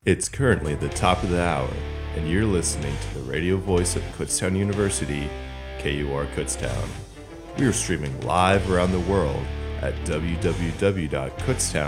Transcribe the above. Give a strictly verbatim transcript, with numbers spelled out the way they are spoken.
It's currently the top of the hour, and you're listening to the radio voice of Kutztown University, K U R Kutztown. We are streaming live around the world at w w w dot kutztown